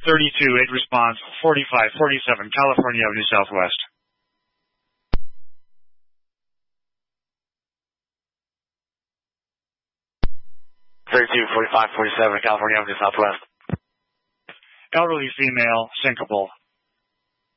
32-8 response, 4547 California Avenue Southwest. 32-45-47 California Avenue Southwest. Elderly female, syncopal.